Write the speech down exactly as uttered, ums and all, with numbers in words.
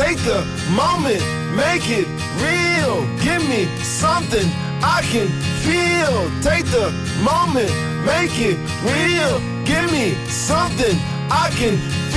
Take the moment, make it real. Give me something I can feel. Take the moment, make it real. Give me something I can